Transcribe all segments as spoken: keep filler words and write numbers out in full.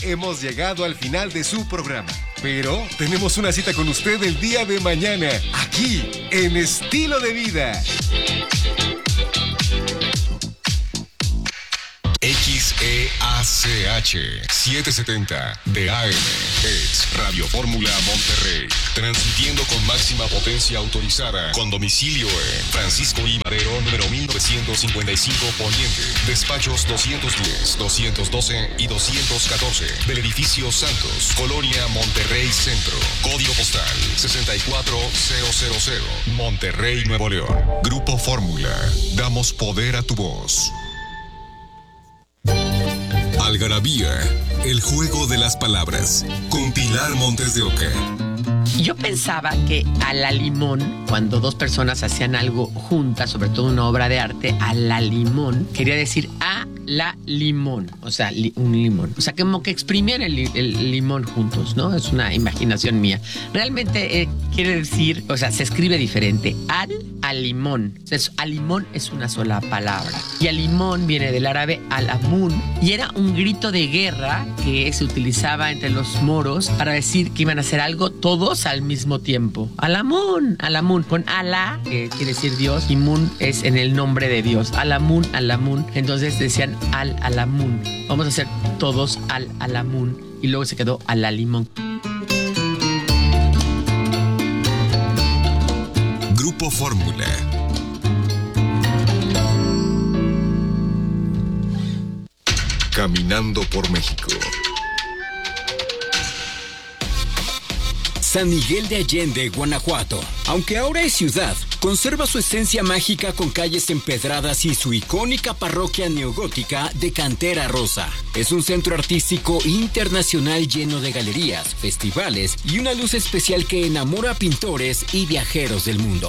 hemos llegado al final de su programa. Pero tenemos una cita con usted el día de mañana, aquí, en Estilo de Vida. X E A C H setecientos setenta de A M es Radio Fórmula Monterrey, transmitiendo con máxima potencia autorizada, con domicilio en Francisco I. Madero, número mil novecientos cincuenta y cinco Poniente, despachos doscientos diez, doscientos doce y doscientos catorce, del edificio Santos, Colonia Monterrey Centro, código postal sesenta y cuatro mil, Monterrey, Nuevo León. Grupo Fórmula, damos poder a tu voz. Algarabía, el juego de las palabras, con Pilar Montes de Oca. Yo pensaba que a la limón, cuando dos personas hacían algo juntas, sobre todo una obra de arte, a la limón, quería decir a la limón, o sea, li, un limón. O sea, como que exprimían el, el limón juntos, ¿no? Es una imaginación mía. Realmente eh, quiere decir, o sea, se escribe diferente. Al, al limón. O sea, es, al limón es una sola palabra. Y al limón viene del árabe al-amun. Y era un grito de guerra que se utilizaba entre los moros para decir que iban a hacer algo todos al mismo tiempo. Al-amun, al-amun. Con Alá, que quiere decir Dios, y Mun es en el nombre de Dios. Al-amun, al-amun. Entonces decían al-alamun. Vamos a hacer todos al-alamun. Y luego se quedó al-alimón. Grupo Fórmula. Caminando por México. San Miguel de Allende, Guanajuato. Aunque ahora es ciudad, conserva su esencia mágica con calles empedradas y su icónica parroquia neogótica de cantera rosa. Es un centro artístico internacional lleno de galerías, festivales y una luz especial que enamora a pintores y viajeros del mundo.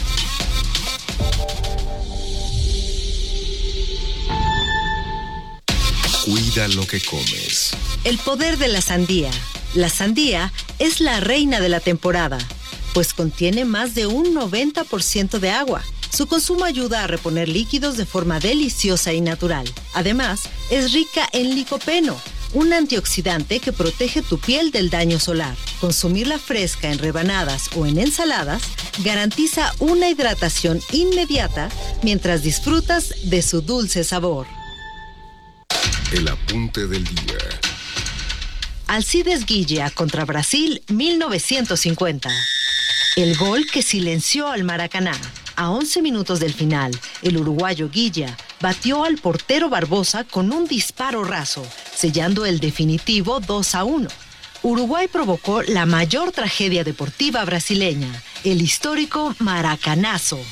Cuida lo que comes. El poder de la sandía. La sandía es la reina de la temporada, pues contiene más de un noventa por ciento de agua. Su consumo ayuda a reponer líquidos de forma deliciosa y natural. Además, es rica en licopeno, un antioxidante que protege tu piel del daño solar. Consumirla fresca en rebanadas o en ensaladas garantiza una hidratación inmediata mientras disfrutas de su dulce sabor. El apunte del día. Alcides Guilla contra Brasil mil novecientos cincuenta. El gol que silenció al Maracaná. A once minutos del final, el uruguayo Guilla batió al portero Barbosa con un disparo raso, sellando el definitivo dos a uno. Uruguay provocó la mayor tragedia deportiva brasileña, el histórico Maracanazo.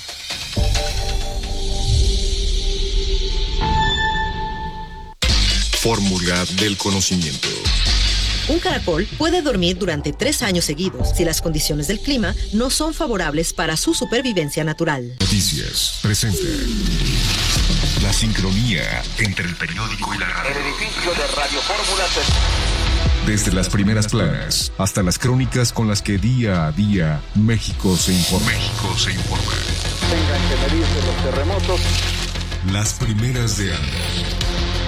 Fórmula del conocimiento. Un caracol puede dormir durante tres años seguidos si las condiciones del clima no son favorables para su supervivencia natural. Noticias presenta la sincronía entre el periódico y la radio. El edificio de Radio Fórmula. Desde las primeras planas hasta las crónicas con las que día a día México se informa. México se informa. Tengan que medirse los terremotos. Las primeras de Anda.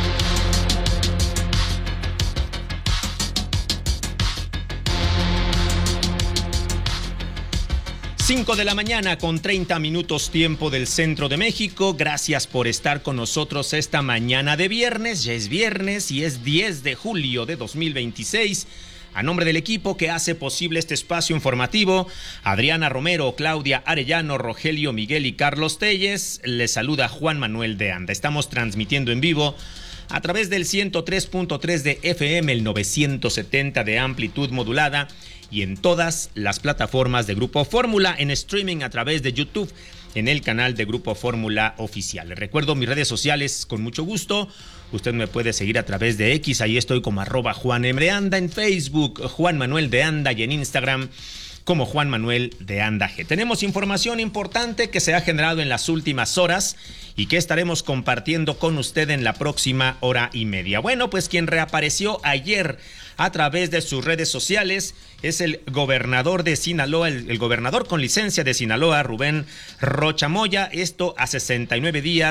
cinco de la mañana con treinta minutos tiempo del centro de México. Gracias por estar con nosotros esta mañana de viernes. Ya es viernes y es diez de julio de dos mil veintiséis. A nombre del equipo que hace posible este espacio informativo, Adriana Romero, Claudia Arellano, Rogelio Miguel y Carlos Telles, les saluda Juan Manuel de Anda. Estamos transmitiendo en vivo a través del ciento tres punto tres de F M, el novecientos setenta de amplitud modulada y en todas las plataformas de Grupo Fórmula, en streaming a través de YouTube, en el canal de Grupo Fórmula Oficial. Les recuerdo mis redes sociales con mucho gusto. Usted me puede seguir a través de X, ahí estoy como arroba Juan M. de Anda, en Facebook Juan Manuel de Anda y en Instagram como Juan Manuel de Anda G. Tenemos información importante que se ha generado en las últimas horas y que estaremos compartiendo con usted en la próxima hora y media. Bueno, pues quien reapareció ayer a través de sus redes sociales es el gobernador de Sinaloa, el, el gobernador con licencia de Sinaloa, Rubén Rocha Moya, esto a sesenta y nueve días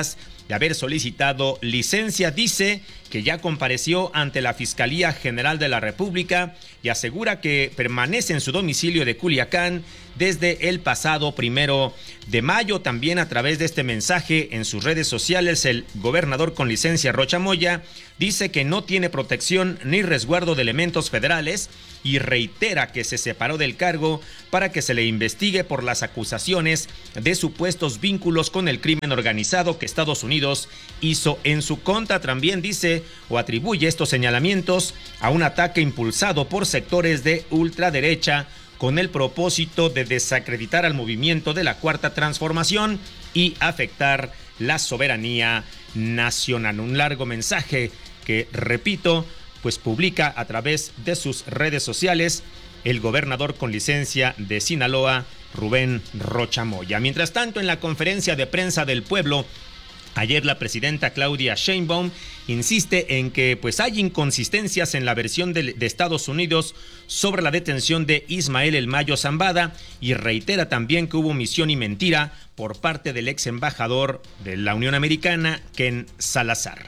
de haber solicitado licencia. Dice que ya compareció ante la Fiscalía General de la República y asegura que permanece en su domicilio de Culiacán desde el pasado primero de mayo. También a través de este mensaje en sus redes sociales, el gobernador con licencia Rocha Moya dice que no tiene protección ni resguardo de elementos federales y reitera que se separó del cargo para que se le investigue por las acusaciones de supuestos vínculos con el crimen organizado que Estados Unidos hizo en su contra. También dice o atribuye estos señalamientos a un ataque impulsado por sectores de ultraderecha con el propósito de desacreditar al movimiento de la Cuarta Transformación y afectar la soberanía nacional. Un largo mensaje que, repito, pues publica a través de sus redes sociales el gobernador con licencia de Sinaloa, Rubén Rocha Moya. Mientras tanto, en la conferencia de prensa del pueblo, ayer la presidenta Claudia Sheinbaum insiste en que pues hay inconsistencias en la versión de, de Estados Unidos sobre la detención de Ismael El Mayo Zambada y reitera también que hubo omisión y mentira por parte del ex embajador de la Unión Americana, Ken Salazar.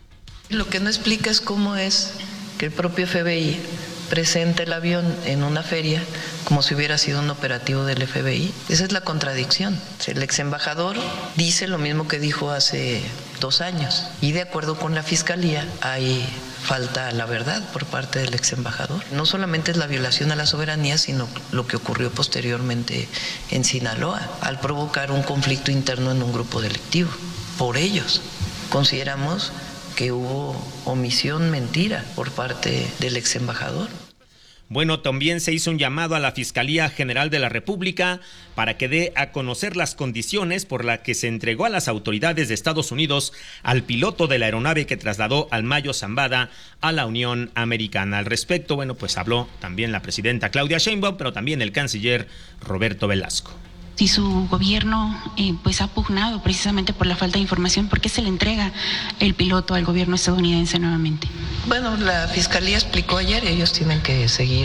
Lo que no explica es cómo es que el propio F B I presenta el avión en una feria como si hubiera sido un operativo del F B I. Esa es la contradicción. El ex embajador dice lo mismo que dijo hace dos años y de acuerdo con la fiscalía hay falta a la verdad por parte del ex embajador. No solamente es la violación a la soberanía, sino lo que ocurrió posteriormente en Sinaloa al provocar un conflicto interno en un grupo delictivo. Por ellos consideramos que hubo omisión, mentira por parte del ex embajador. Bueno, también se hizo un llamado a la Fiscalía General de la República para que dé a conocer las condiciones por las que se entregó a las autoridades de Estados Unidos al piloto de la aeronave que trasladó al Mayo Zambada a la Unión Americana. Al respecto, bueno, pues habló también la presidenta Claudia Sheinbaum, pero también el canciller Roberto Velasco. Si su gobierno eh, pues ha pugnado precisamente por la falta de información, ¿por qué se le entrega el piloto al gobierno estadounidense nuevamente? Bueno, la Fiscalía explicó ayer, ellos tienen que seguir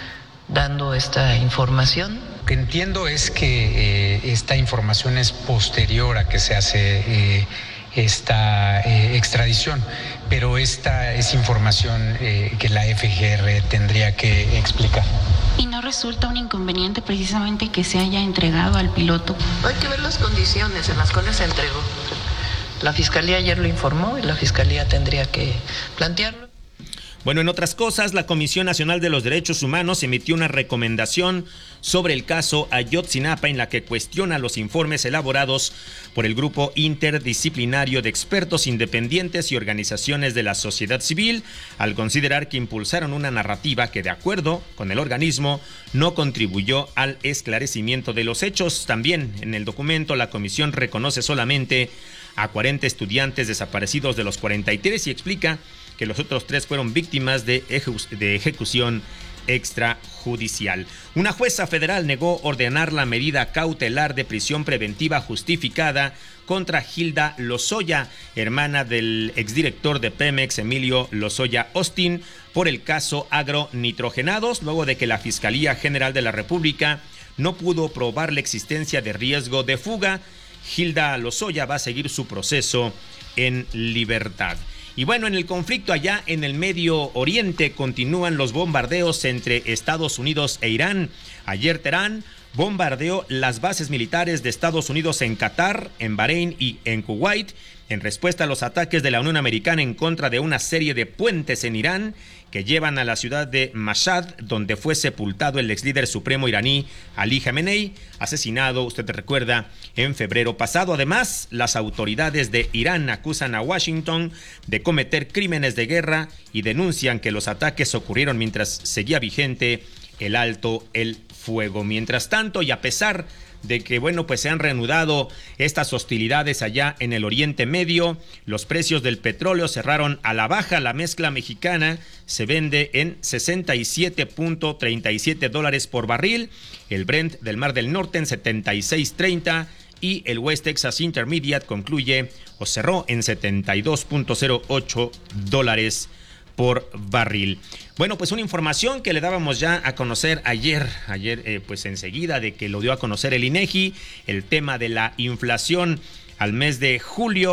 dando esta información. Lo que entiendo es que eh, esta información es posterior a que se hace eh, esta eh, extradición, pero esta es información eh, que la F G R tendría que explicar. ¿Y no resulta un inconveniente precisamente que se haya entregado al piloto? Hay que ver las condiciones en las cuales se entregó. La Fiscalía ayer lo informó y la Fiscalía tendría que plantearlo. Bueno, en otras cosas, la Comisión Nacional de los Derechos Humanos emitió una recomendación sobre el caso Ayotzinapa en la que cuestiona los informes elaborados por el grupo interdisciplinario de expertos independientes y organizaciones de la sociedad civil, al considerar que impulsaron una narrativa que, de acuerdo con el organismo, no contribuyó al esclarecimiento de los hechos. También en el documento la comisión reconoce solamente a cuarenta estudiantes desaparecidos de los cuarenta y tres y explica que los otros tres fueron víctimas de, ejecu- de ejecución extrajudicial. Una jueza federal negó ordenar la medida cautelar de prisión preventiva justificada contra Hilda Lozoya, hermana del exdirector de Pemex, Emilio Lozoya Austin, por el caso agronitrogenados, luego de que la Fiscalía General de la República no pudo probar la existencia de riesgo de fuga. Hilda Lozoya va a seguir su proceso en libertad. Y bueno, en el conflicto allá en el Medio Oriente continúan los bombardeos entre Estados Unidos e Irán. Ayer Teherán bombardeó las bases militares de Estados Unidos en Qatar, en Bahrein y en Kuwait, en respuesta a los ataques de la Unión Americana en contra de una serie de puentes en Irán que llevan a la ciudad de Mashhad, donde fue sepultado el ex líder supremo iraní Ali Khamenei, asesinado, usted recuerda, en febrero pasado. Además, las autoridades de Irán acusan a Washington de cometer crímenes de guerra y denuncian que los ataques ocurrieron mientras seguía vigente el alto el fuego. Mientras tanto, y a pesar de que, bueno, pues se han reanudado estas hostilidades allá en el Oriente Medio, los precios del petróleo cerraron a la baja. La mezcla mexicana se vende en sesenta y siete punto treinta y siete dólares por barril, el Brent del Mar del Norte en setenta y seis treinta y el West Texas Intermediate concluye o cerró en setenta y dos punto cero ocho dólares por barril. Bueno, pues una información que le dábamos ya a conocer ayer, ayer eh, pues enseguida de que lo dio a conocer el INEGI, el tema de la inflación al mes de julio,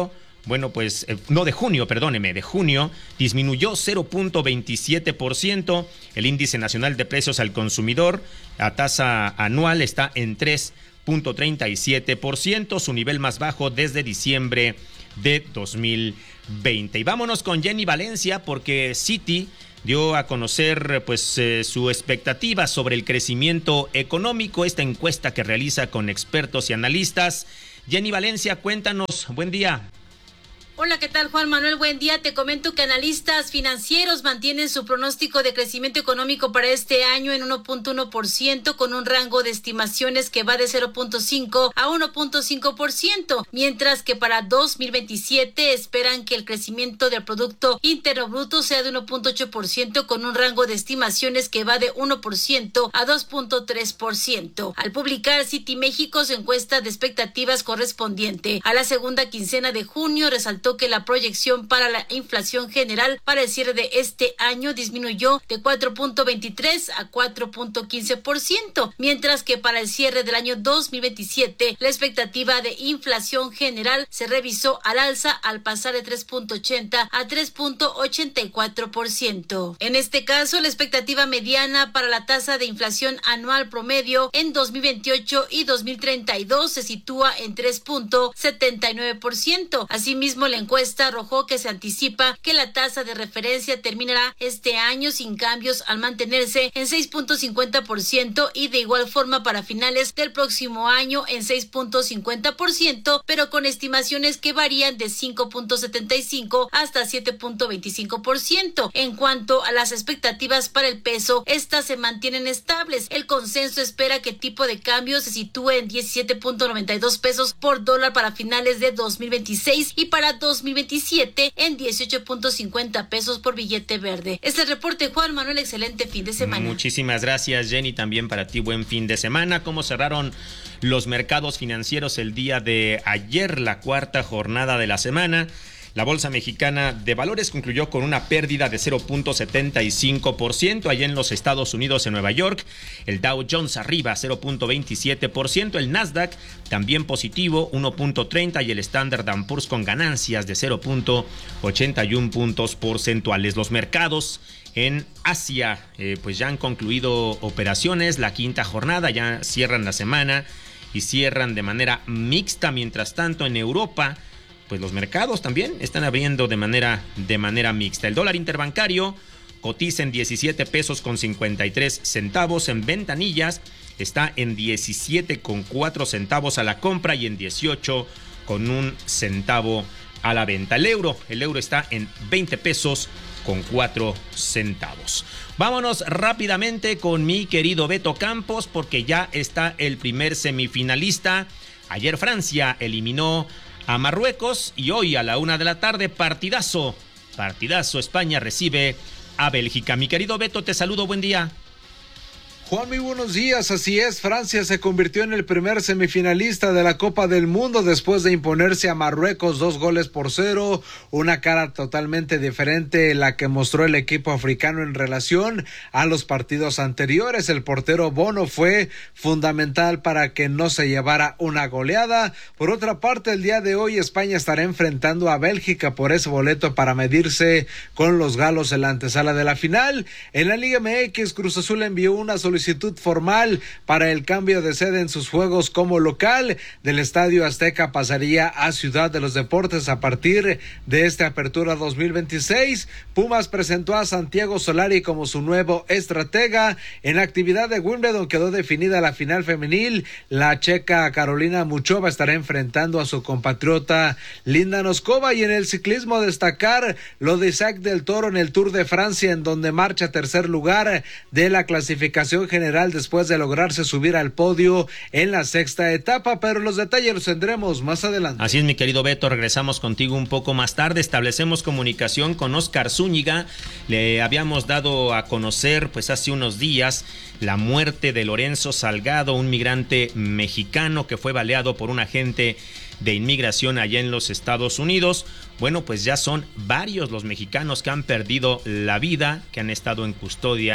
bueno, pues, eh, no de junio, perdóneme, de junio, disminuyó cero punto veintisiete por ciento. El índice nacional de precios al consumidor a tasa anual está en tres punto treinta y siete por ciento, su nivel más bajo desde diciembre de dos mil veinte. Y vámonos con Jenny Valencia, porque Citi dio a conocer pues eh, su expectativa sobre el crecimiento económico, esta encuesta que realiza con expertos y analistas. Jenny Valencia, cuéntanos, buen día. Hola, ¿qué tal, Juan Manuel? Buen día. Te comento que analistas financieros mantienen su pronóstico de crecimiento económico para este año en uno punto uno por ciento, con un rango de estimaciones que va de cero punto cinco a uno punto cinco por ciento, mientras que para dos mil veintisiete esperan que el crecimiento del Producto Interno Bruto sea de uno punto ocho por ciento, con un rango de estimaciones que va de uno por ciento a dos punto tres por ciento. Al publicar Citi México su encuesta de expectativas correspondiente a la segunda quincena de junio, resaltó que la proyección para la inflación general para el cierre de este año disminuyó de cuatro punto veintitrés a cuatro punto quince por ciento, mientras que para el cierre del año dos mil veintisiete la expectativa de inflación general se revisó al alza al pasar de tres punto ochenta a tres punto ochenta y cuatro por ciento. En este caso, la expectativa mediana para la tasa de inflación anual promedio en dos mil veintiocho y dos mil treinta y dos se sitúa en tres punto setenta y nueve por ciento. Asimismo, la encuesta arrojó que se anticipa que la tasa de referencia terminará este año sin cambios al mantenerse en seis punto cincuenta por ciento y de igual forma para finales del próximo año en seis punto cincuenta por ciento, pero con estimaciones que varían de cinco punto setenta y cinco hasta siete punto veinticinco por ciento. En cuanto a las expectativas para el peso, estas se mantienen estables. El consenso espera que el tipo de cambio se sitúe en diecisiete punto noventa y dos pesos por dólar para finales de dos mil veintiséis y para dos mil veintisiete en dieciocho punto cincuenta pesos por billete verde. Este es el reporte, Juan Manuel. Excelente fin de semana. Muchísimas gracias, Jenny. También para ti, buen fin de semana. ¿Cómo cerraron los mercados financieros el día de ayer, la cuarta jornada de la semana? La Bolsa Mexicana de Valores concluyó con una pérdida de cero punto setenta y cinco por ciento. Allá en los Estados Unidos, en Nueva York, el Dow Jones arriba cero punto veintisiete por ciento. El Nasdaq también positivo uno punto treinta y el Standard and Poor's con ganancias de cero punto ochenta y uno puntos porcentuales. Los mercados en Asia eh, pues ya han concluido operaciones. La quinta jornada ya cierran la semana y cierran de manera mixta. Mientras tanto, en Europa, pues los mercados también están abriendo de manera, de manera mixta. El dólar interbancario cotiza en diecisiete pesos con cincuenta y tres centavos. En ventanillas está en diecisiete con cuatro centavos a la compra y en dieciocho con un centavo a la venta. El euro, el euro está en veinte pesos con cuatro centavos. Vámonos rápidamente con mi querido Beto Campos, porque ya está el primer semifinalista. Ayer Francia eliminó a Marruecos y hoy a la una de la tarde, partidazo, partidazo, España recibe a Bélgica. Mi querido Beto, te saludo, buen día. Juan, muy buenos días. Así es, Francia se convirtió en el primer semifinalista de la Copa del Mundo después de imponerse a Marruecos dos goles por cero. Una cara totalmente diferente la que mostró el equipo africano en relación a los partidos anteriores. El portero Bono fue fundamental para que no se llevara una goleada. Por otra parte, el día de hoy España estará enfrentando a Bélgica por ese boleto para medirse con los galos en la antesala de la final. En la Liga M X, Cruz Azul envió una solicitud solicitud formal para el cambio de sede en sus juegos como local. Del Estadio Azteca pasaría a Ciudad de los Deportes a partir de esta apertura dos mil veintiséis. Pumas presentó a Santiago Solari como su nuevo estratega. En actividad de Wimbledon quedó definida la final femenil. La checa Carolina Muchova estará enfrentando a su compatriota Linda Noskova. Y en el ciclismo destacar lo de Isaac del Toro en el Tour de Francia, en donde marcha tercer lugar de la clasificación general después de lograrse subir al podio en la sexta etapa, pero los detalles los tendremos más adelante. Así es, mi querido Beto, regresamos contigo un poco más tarde. Establecemos comunicación con Óscar Zúñiga. Le habíamos dado a conocer pues hace unos días la muerte de Lorenzo Salgado, un migrante mexicano que fue baleado por un agente de inmigración allá en los Estados Unidos. Bueno, pues ya son varios los mexicanos que han perdido la vida, que han estado en custodia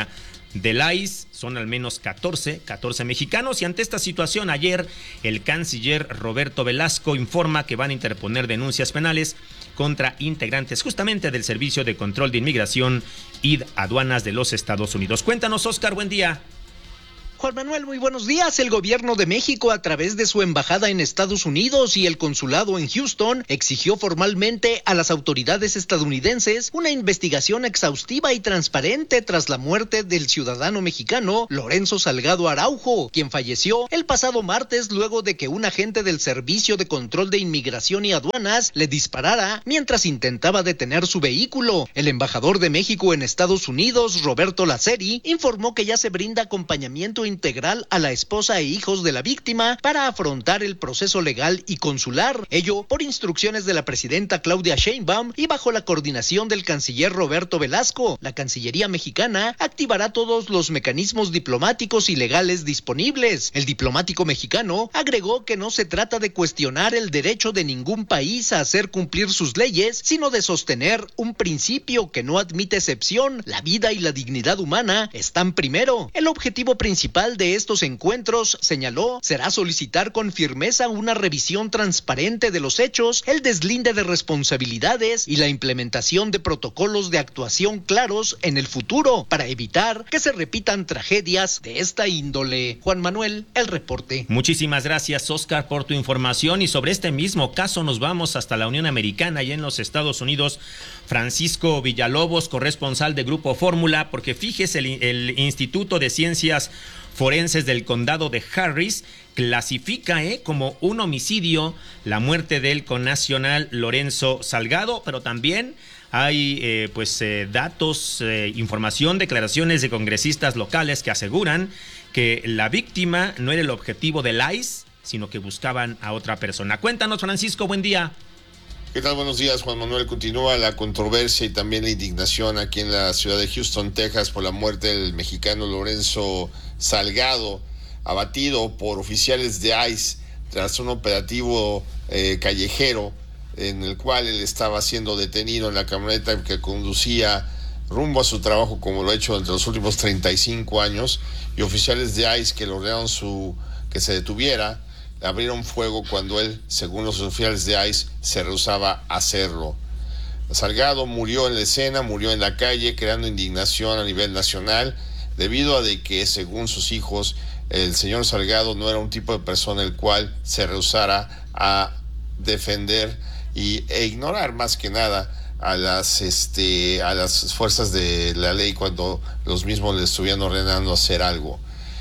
del I C E, son al menos catorce, catorce mexicanos, y ante esta situación ayer el canciller Roberto Velasco informa que van a interponer denuncias penales contra integrantes justamente del Servicio de Control de Inmigración y Aduanas de los Estados Unidos. Cuéntanos, Oscar, buen día. Juan Manuel, muy buenos días. El gobierno de México, a través de su embajada en Estados Unidos y el consulado en Houston, exigió formalmente a las autoridades estadounidenses una investigación exhaustiva y transparente tras la muerte del ciudadano mexicano Lorenzo Salgado Araujo, quien falleció el pasado martes luego de que un agente del Servicio de Control de Inmigración y Aduanas le disparara mientras intentaba detener su vehículo. El embajador de México en Estados Unidos, Roberto Laceri, informó que ya se brinda acompañamiento integral a la esposa e hijos de la víctima para afrontar el proceso legal y consular, ello por instrucciones de la presidenta Claudia Sheinbaum y bajo la coordinación del canciller Roberto Velasco. La Cancillería mexicana activará todos los mecanismos diplomáticos y legales disponibles. El diplomático mexicano agregó que no se trata de cuestionar el derecho de ningún país a hacer cumplir sus leyes, sino de sostener un principio que no admite excepción: la vida y la dignidad humana están primero. El objetivo principal de estos encuentros, señaló, será solicitar con firmeza una revisión transparente de los hechos, el deslinde de responsabilidades y la implementación de protocolos de actuación claros en el futuro para evitar que se repitan tragedias de esta índole. Juan Manuel, el reporte. Muchísimas gracias, Oscar, por tu información. Y sobre este mismo caso nos vamos hasta la Unión Americana y en los Estados Unidos. Francisco Villalobos, corresponsal de Grupo Fórmula, porque fíjese, el, el Instituto de Ciencias Forenses del Condado de Harris clasifica eh, como un homicidio la muerte del connacional Lorenzo Salgado, pero también hay eh, pues eh, datos, eh, información, declaraciones de congresistas locales que aseguran que la víctima no era el objetivo del I C E, sino que buscaban a otra persona. Cuéntanos, Francisco, buen día. ¿Qué tal? Buenos días, Juan Manuel. Continúa la controversia y también la indignación aquí en la ciudad de Houston, Texas, por la muerte del mexicano Lorenzo Salgado, abatido por oficiales de I C E tras un operativo eh, callejero en el cual él estaba siendo detenido en la camioneta que conducía rumbo a su trabajo, como lo ha hecho entre los últimos treinta y cinco años, y oficiales de I C E que le ordenaron su, que se detuviera, abrieron fuego cuando él, según los oficiales de I C E, se rehusaba a hacerlo. Salgado murió en la escena, murió en la calle, creando indignación a nivel nacional, debido a de que, según sus hijos, el señor Salgado no era un tipo de persona el cual se rehusara a defender y, e ignorar más que nada a las este a las fuerzas de la ley cuando los mismos le estuvieran ordenando hacer algo.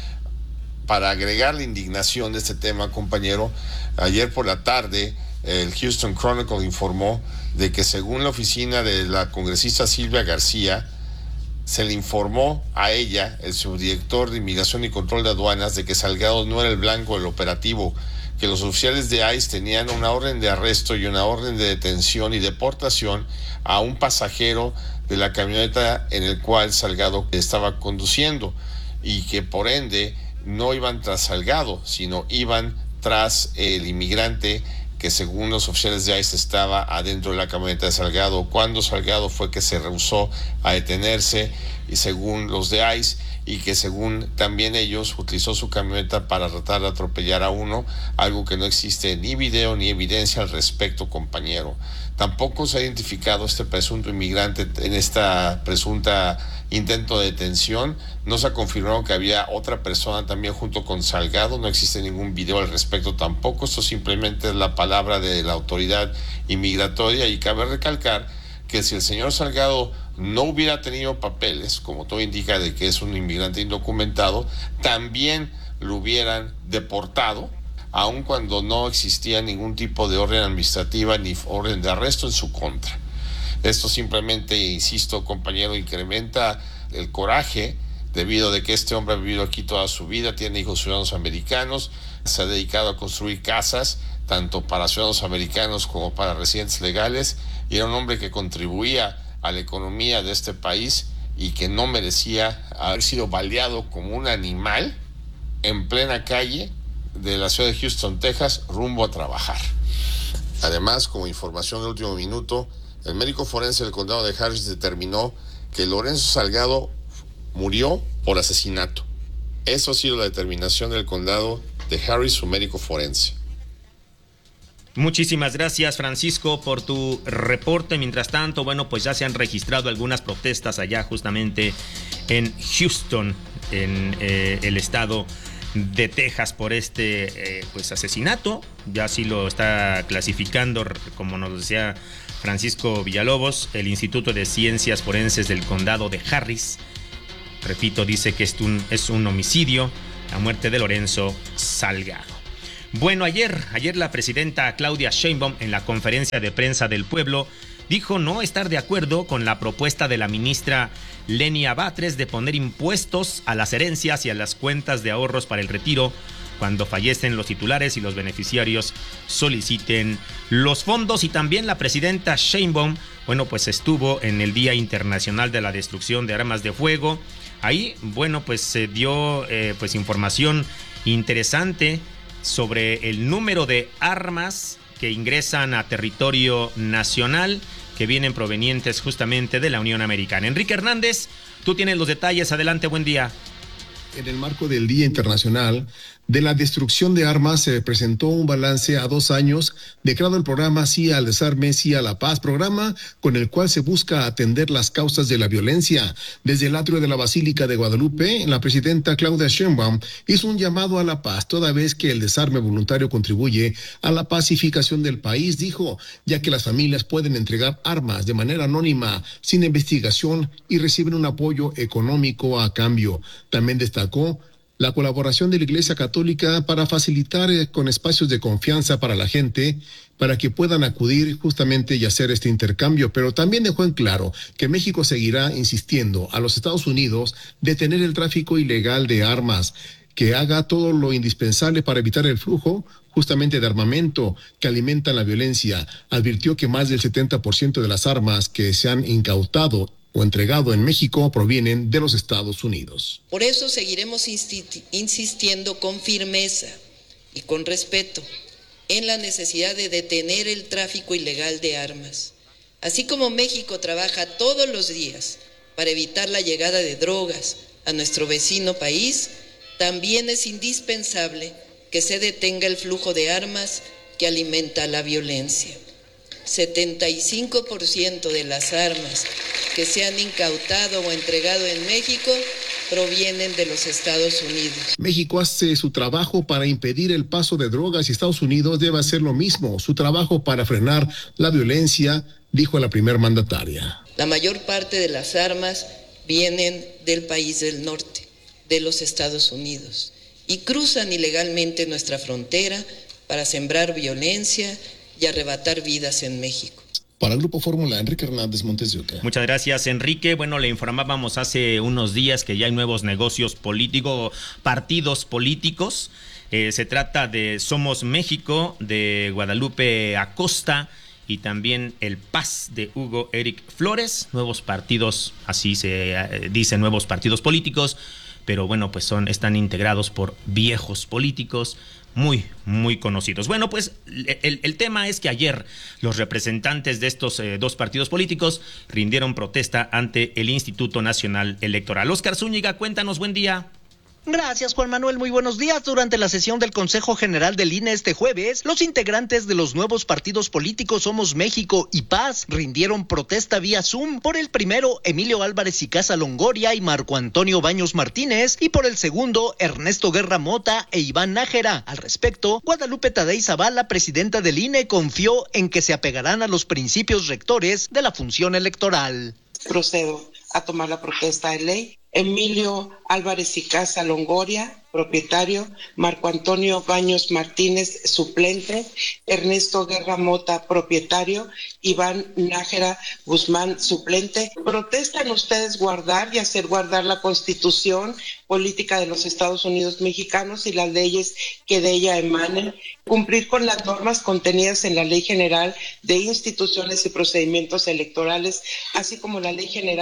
Para agregar la indignación de este tema, compañero, ayer por la tarde el Houston Chronicle informó de que, según la oficina de la congresista Silvia García, se le informó a ella, el subdirector de Inmigración y Control de Aduanas, de que Salgado no era el blanco del operativo, que los oficiales de I C E tenían una orden de arresto y una orden de detención y deportación a un pasajero de la camioneta en el cual Salgado estaba conduciendo, y que por ende no iban tras Salgado, sino iban tras el inmigrante que, según los oficiales de I C E, estaba adentro de la camioneta de Salgado, cuando Salgado fue que se rehusó a detenerse, y según los de I C E, y que según también ellos utilizó su camioneta para tratar de atropellar a uno, algo que no existe ni video ni evidencia al respecto, compañero. Tampoco se ha identificado este presunto inmigrante en esta presunta intento de detención. No se ha confirmado que había otra persona también junto con Salgado, no existe ningún video al respecto tampoco. Esto simplemente es la palabra de la autoridad inmigratoria, y cabe recalcar que si el señor Salgado no hubiera tenido papeles, como todo indica de que es un inmigrante indocumentado, también lo hubieran deportado, aun cuando no existía ningún tipo de orden administrativa ni orden de arresto en su contra. Esto simplemente, insisto, compañero, incrementa el coraje, debido a que este hombre ha vivido aquí toda su vida, tiene hijos ciudadanos americanos, se ha dedicado a construir casas, tanto para ciudadanos americanos como para residentes legales, y era un hombre que contribuía a la economía de este país y que no merecía haber sido baleado como un animal en plena calle de la ciudad de Houston, Texas, rumbo a trabajar. Además, como información de último minuto, el médico forense del condado de Harris determinó que Lorenzo Salgado murió por asesinato. Eso ha sido la determinación del condado de Harris, su médico forense. Muchísimas gracias, Francisco, por tu reporte. Mientras tanto, bueno, pues ya se han registrado algunas protestas allá justamente en Houston, en eh, el estado de Texas, por este eh, pues asesinato. Ya sí lo está clasificando, como nos decía Francisco Villalobos, el Instituto de Ciencias Forenses del condado de Harris. Repito, dice que es un, es un homicidio, la muerte de Lorenzo Salgado. Bueno, ayer, ayer la presidenta Claudia Sheinbaum en la conferencia de prensa del pueblo dijo no estar de acuerdo con la propuesta de la ministra Lenia Batres de poner impuestos a las herencias y a las cuentas de ahorros para el retiro cuando fallecen los titulares y los beneficiarios soliciten los fondos. Y también la presidenta Sheinbaum, bueno, pues estuvo en el Día Internacional de la Destrucción de Armas de Fuego. Ahí, bueno, pues se dio eh, pues información interesante sobre el número de armas que ingresan a territorio nacional, que vienen provenientes justamente de la Unión Americana. Enrique Hernández, tú tienes los detalles. Adelante, buen día. En el marco del Día Internacional de la Destrucción de Armas se presentó un balance a dos años declarado el programa Sí al Desarme, Sí a la Paz, programa con el cual se busca atender las causas de la violencia. Desde el atrio de la Basílica de Guadalupe, la presidenta Claudia Sheinbaum hizo un llamado a la paz, toda vez que el desarme voluntario contribuye a la pacificación del país, dijo, ya que las familias pueden entregar armas de manera anónima, sin investigación, y reciben un apoyo económico a cambio. También destacó la colaboración de la Iglesia Católica para facilitar eh, con espacios de confianza para la gente, para que puedan acudir justamente y hacer este intercambio. Pero también dejó en claro que México seguirá insistiendo a los Estados Unidos detener el tráfico ilegal de armas, que haga todo lo indispensable para evitar el flujo justamente de armamento que alimenta la violencia. Advirtió que más del setenta por ciento de las armas que se han incautado o entregado en México provienen de los Estados Unidos. Por eso seguiremos insistiendo con firmeza y con respeto en la necesidad de detener el tráfico ilegal de armas. Así como México trabaja todos los días para evitar la llegada de drogas a nuestro vecino país, también es indispensable que se detenga el flujo de armas que alimenta la violencia. setenta y cinco por ciento de las armas que se han incautado o entregado en México provienen de los Estados Unidos. México hace su trabajo para impedir el paso de drogas y Estados Unidos debe hacer lo mismo, su trabajo para frenar la violencia, dijo la primer mandataria. La mayor parte de las armas vienen del país del norte, de los Estados Unidos, y cruzan ilegalmente nuestra frontera para sembrar violencia y arrebatar vidas en México. Para el Grupo Fórmula, Enrique Hernández, Montes de Oca. Muchas gracias, Enrique. Bueno, le informábamos hace unos días que ya hay nuevos negocios políticos, partidos políticos. Eh, se trata de Somos México, de Guadalupe Acosta, y también el P A S de Hugo Eric Flores. Nuevos partidos, así se eh, dice, nuevos partidos políticos, pero bueno, pues son, están integrados por viejos políticos muy, muy conocidos. Bueno, pues el, el tema es que ayer los representantes de estos eh, dos partidos políticos rindieron protesta ante el Instituto Nacional Electoral. Óscar Zúñiga, cuéntanos, buen día. Gracias, Juan Manuel. Muy buenos días. Durante la sesión del Consejo General del I N E este jueves, los integrantes de los nuevos partidos políticos Somos México y P A S rindieron protesta vía Zoom. Por el primero, Emilio Álvarez y Casa Longoria y Marco Antonio Baños Martínez, y por el segundo, Ernesto Guerra Mota e Iván Nájera. Al respecto, Guadalupe Tadei Zavala, presidenta del I N E, confió en que se apegarán a los principios rectores de la función electoral. Procedo a tomar la protesta de ley. Emilio Álvarez y Casa Longoria, propietario, Marco Antonio Baños Martínez, suplente, Ernesto Guerra Mota, propietario, Iván Nájera Guzmán, suplente. Protestan ustedes guardar y hacer guardar la Constitución política de los Estados Unidos mexicanos y las leyes que de ella emanen, cumplir con las normas contenidas en la Ley General de Instituciones y Procedimientos Electorales, así como la Ley General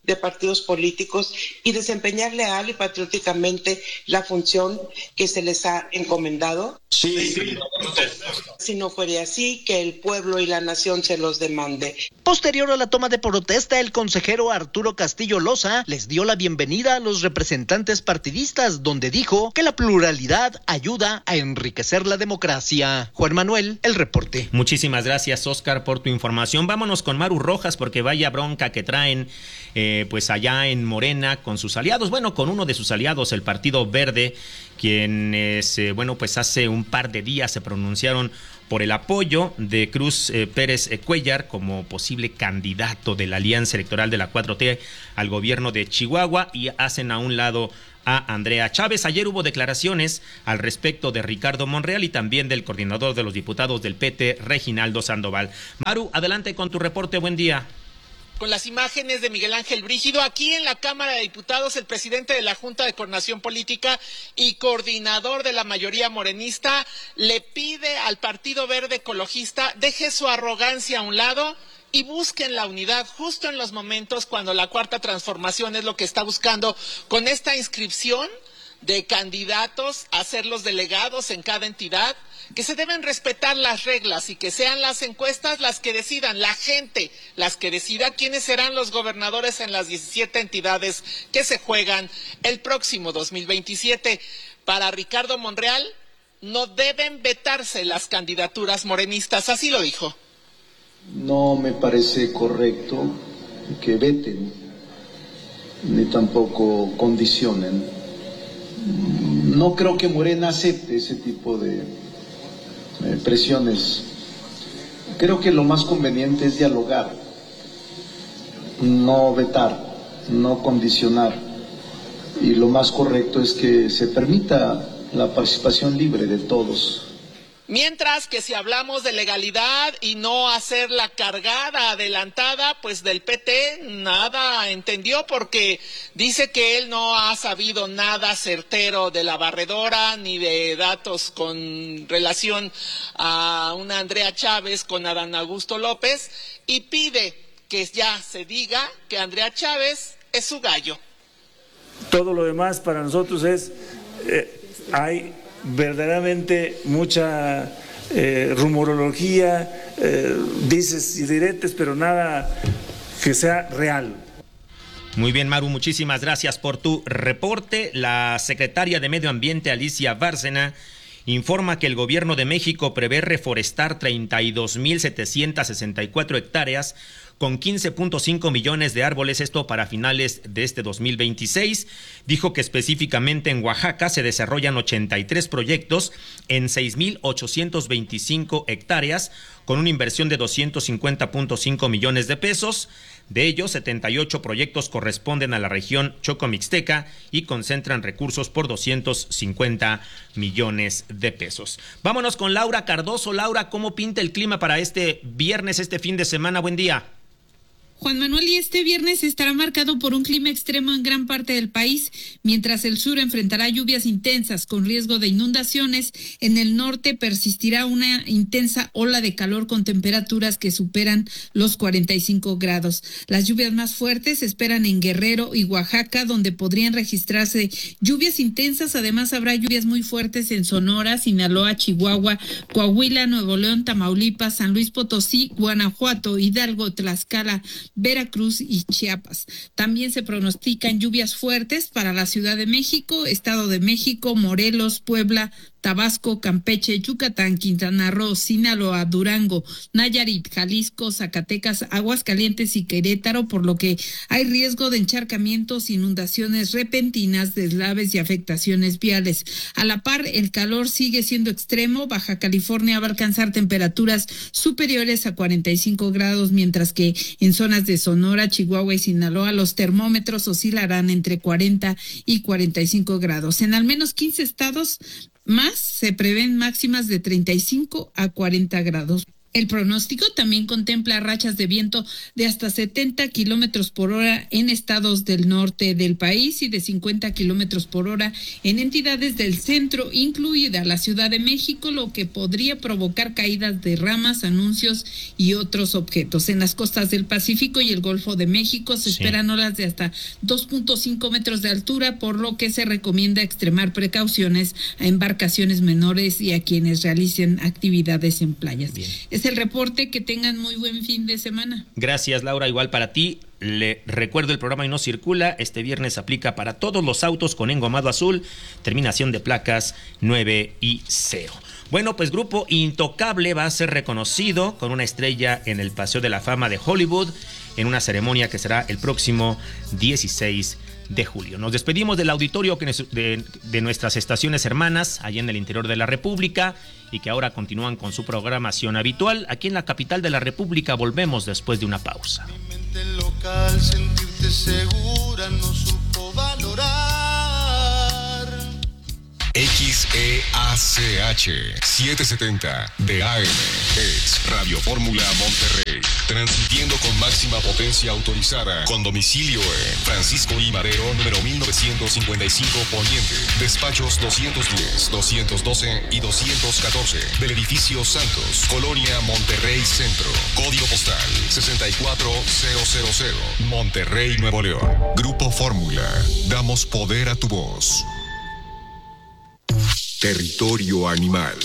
de partidos políticos y desempeñar leal y patrióticamente la función que se les ha encomendado? Sí. Si no fuera así, que el pueblo y la nación se los demande. Posterior a la toma de protesta, el consejero Arturo Castillo Loza les dio la bienvenida a los representantes partidistas, donde dijo que la pluralidad ayuda a enriquecer la democracia. Juan Manuel, el reporte. Muchísimas gracias, Oscar, por tu información. Vámonos con Maru Rojas, porque vaya bronca que traen eh, pues allá en Morena con sus aliados. Bueno, con uno de sus aliados, el Partido Verde, quienes, eh, bueno, pues hace un par de días se pronunciaron por el apoyo de Cruz eh, Pérez eh, Cuellar como posible candidato de la alianza electoral de la cuatro T al gobierno de Chihuahua, y hacen a un lado a Andrea Chávez. Ayer hubo declaraciones al respecto de Ricardo Monreal y también del coordinador de los diputados del P T, Reginaldo Sandoval. Maru, adelante con tu reporte, buen día. Con las imágenes de Miguel Ángel Brígido, aquí en la Cámara de Diputados, el presidente de la Junta de Coordinación Política y coordinador de la mayoría morenista le pide al Partido Verde Ecologista deje su arrogancia a un lado y busquen la unidad justo en los momentos cuando la Cuarta Transformación es lo que está buscando con esta inscripción de candidatos a ser los delegados en cada entidad, que se deben respetar las reglas y que sean las encuestas las que decidan, la gente las que decida quiénes serán los gobernadores en las diecisiete entidades que se juegan el próximo dos mil veintisiete. Para Ricardo Monreal, no deben vetarse las candidaturas morenistas, así lo dijo. No me parece correcto que veten, ni tampoco condicionen. No creo que Morena acepte ese tipo de eh, presiones. Creo que lo más conveniente es dialogar, no vetar, no condicionar. Y lo más correcto es que se permita la participación libre de todos. Mientras que si hablamos de legalidad y no hacer la cargada adelantada, pues del P T nada entendió, porque dice que él no ha sabido nada certero de la barredora ni de datos con relación a una Andrea Chávez con Adán Augusto López, y pide que ya se diga que Andrea Chávez es su gallo. Todo lo demás para nosotros es, eh, hay verdaderamente mucha eh, rumorología, eh, dices y diretes, pero nada que sea real. Muy bien, Maru, muchísimas gracias por tu reporte. La secretaria de Medio Ambiente, Alicia Bárcena, informa que el gobierno de México prevé reforestar treinta y dos mil setecientas sesenta y cuatro hectáreas con quince punto cinco millones de árboles, esto para finales de este dos mil veintiséis. Dijo que específicamente en Oaxaca se desarrollan ochenta y tres proyectos en seis mil ochocientos veinticinco hectáreas con una inversión de doscientos cincuenta punto cinco millones de pesos. De ellos, setenta y ocho proyectos corresponden a la región Choco-Mixteca y concentran recursos por doscientos cincuenta millones de pesos. Vámonos con Laura Cardoso. Laura, ¿cómo pinta el clima para este viernes, este fin de semana? Buen día. Juan Manuel, y este viernes estará marcado por un clima extremo en gran parte del país, mientras el sur enfrentará lluvias intensas con riesgo de inundaciones. En el norte persistirá una intensa ola de calor con temperaturas que superan los cuarenta y cinco grados. Las lluvias más fuertes se esperan en Guerrero y Oaxaca, donde podrían registrarse lluvias intensas. Además, habrá lluvias muy fuertes en Sonora, Sinaloa, Chihuahua, Coahuila, Nuevo León, Tamaulipas, San Luis Potosí, Guanajuato, Hidalgo, Tlaxcala, Veracruz y Chiapas. También se pronostican lluvias fuertes para la Ciudad de México, Estado de México, Morelos, Puebla, Tabasco, Campeche, Yucatán, Quintana Roo, Sinaloa, Durango, Nayarit, Jalisco, Zacatecas, Aguascalientes y Querétaro, por lo que hay riesgo de encharcamientos, inundaciones repentinas, deslaves y afectaciones viales. A la par, el calor sigue siendo extremo. Baja California va a alcanzar temperaturas superiores a cuarenta y cinco grados, mientras que en zonas de Sonora, Chihuahua y Sinaloa los termómetros oscilarán entre cuarenta y cuarenta y cinco grados. En al menos quince estados más se prevén máximas de treinta y cinco a cuarenta grados. El pronóstico también contempla rachas de viento de hasta setenta kilómetros por hora en estados del norte del país y de cincuenta kilómetros por hora en entidades del centro, incluida la Ciudad de México, lo que podría provocar caídas de ramas, anuncios y otros objetos. En las costas del Pacífico y el Golfo de México se sí. esperan olas de hasta dos punto cinco metros de altura, por lo que se recomienda extremar precauciones a embarcaciones menores y a quienes realicen actividades en playas. Bien. Es el reporte, que tengan muy buen fin de semana. Gracias, Laura, igual para ti. Le recuerdo, el programa Y No Circula este viernes aplica para todos los autos con engomado azul, terminación de placas nueve y cero. Bueno, pues Grupo Intocable va a ser reconocido con una estrella en el Paseo de la Fama de Hollywood en una ceremonia que será el próximo dieciséis de julio. Nos despedimos del auditorio que de, de nuestras estaciones hermanas allá en el interior de la República y que ahora continúan con su programación habitual. Aquí en la capital de la República volvemos después de una pausa. Mi mente local, sentirte segura, no supo valorar. X E A C H setecientos setenta de A M, ex Radio Fórmula Monterrey, transmitiendo con máxima potencia autorizada, con domicilio en Francisco I. Madero, número mil novecientos cincuenta y cinco Poniente, despachos doscientos diez, doscientos doce y doscientos catorce, del edificio Santos, Colonia Monterrey Centro, código postal sesenta y cuatro mil, Monterrey, Nuevo León. Grupo Fórmula, damos poder a tu voz. Territorio animal.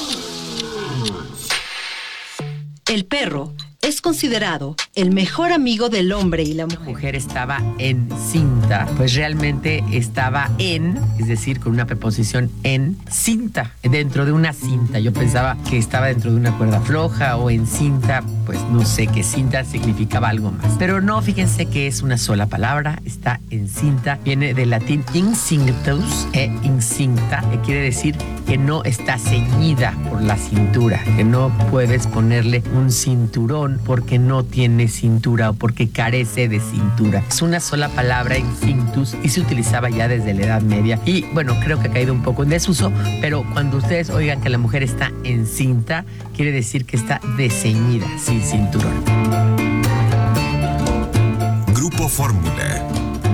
El perro es considerado el mejor amigo del hombre y la mujer. La mujer estaba encinta, pues realmente estaba en, es decir, con una preposición en cinta, dentro de una cinta. Yo pensaba que estaba dentro de una cuerda floja o en cinta, pues no sé, que cinta significaba algo más. Pero no, fíjense que es una sola palabra, está encinta, viene del latín incinctus e incinta, que quiere decir que no está ceñida por la cintura, que no puedes ponerle un cinturón porque no tiene cintura o porque carece de cintura. Es una sola palabra, incinctus, y se utilizaba ya desde la Edad Media. Y bueno, creo que ha caído un poco en desuso, pero cuando ustedes oigan que la mujer está encinta, quiere decir que está desceñida, sin cinturón. Grupo Fórmula.